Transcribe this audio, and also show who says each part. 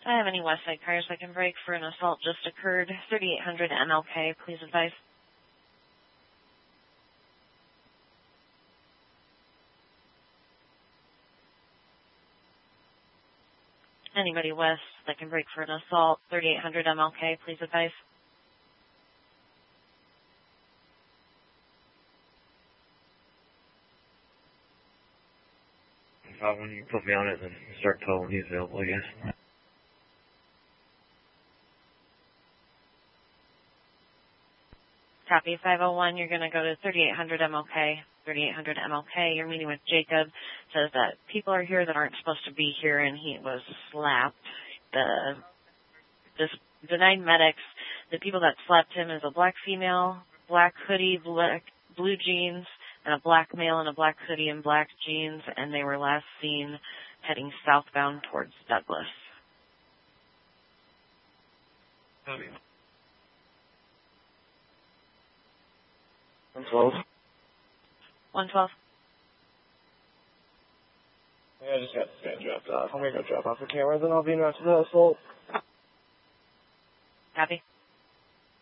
Speaker 1: I have any West Side cars that can break for an assault just occurred. 3800 MLK, please advise. Anybody west that can break for an assault. 3800 MLK, please advise.
Speaker 2: When you put me on it, then start towing. He's available, I guess.
Speaker 1: Copy. 501, you're going to go to 3800 MLK. 3800 MLK, you're meeting with Jacob. Says that people are here that aren't supposed to be here, and he was slapped. The denied medics, the people that slapped him is a black female, black hoodie, blue jeans, and a black male in a black hoodie and black jeans, and they were last seen heading southbound towards Douglas.
Speaker 3: 112.
Speaker 1: 112.
Speaker 3: Yeah, I just got this guy dropped off. I'm going to go drop off the camera, then I'll be in after the assault.
Speaker 1: Copy.